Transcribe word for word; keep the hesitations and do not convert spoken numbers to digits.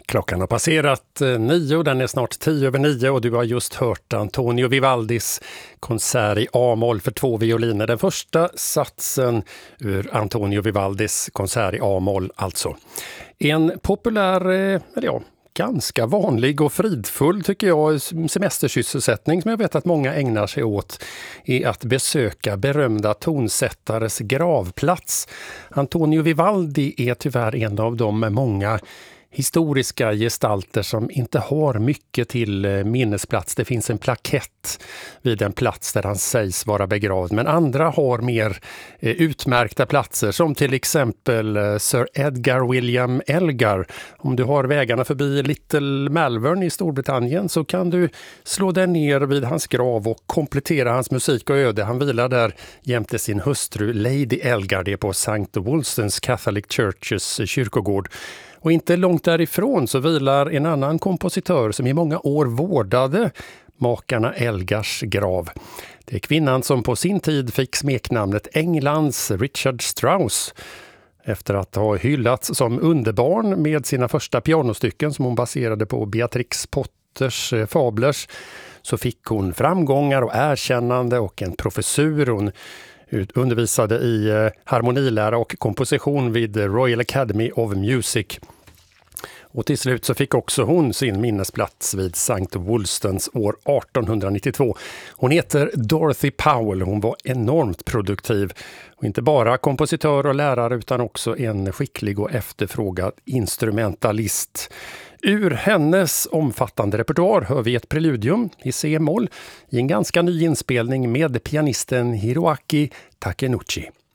Klockan har passerat nio, den är snart tio över nio och du har just hört Antonio Vivaldis konsert i A-moll för två violiner. Den första satsen ur Antonio Vivaldis konsert i A-moll alltså. En populär, eller ja, ganska vanlig och fridfull tycker jag semestersysselsättning som jag vet att många ägnar sig åt är att besöka berömda tonsättares gravplats. Antonio Vivaldi är tyvärr en av de många historiska gestalter som inte har mycket till minnesplats. Det finns en plakett vid en plats där han sägs vara begravd. Men andra har mer eh, utmärkta platser som till exempel eh, Sir Edgar William Elgar. Om du har vägarna förbi Little Malvern i Storbritannien så kan du slå dig ner vid hans grav och komplettera hans musik och öde. Han vilar där jämte sin hustru Lady Elgar, det är på Saint Wolstons Catholic Churches kyrkogård. Och inte långt därifrån så vilar en annan kompositör som i många år vårdade makarna Elgars grav. Det är kvinnan som på sin tid fick smeknamnet Englands Richard Strauss. Efter att ha hyllats som underbarn med sina första pianostycken som hon baserade på Beatrix Potters fablers så fick hon framgångar och erkännande och en professur. Hon undervisade i harmonilära och komposition vid Royal Academy of Music. Och till slut så fick också hon sin minnesplats vid Saint Wolstons år arton nittiotvå. Hon heter Dorothy Powell. Hon var enormt produktiv. Och inte bara kompositör och lärare utan också en skicklig och efterfrågad instrumentalist. Ur hennes omfattande repertoar hör vi ett preludium i C-moll i en ganska ny inspelning med pianisten Hiroaki Takenouchi.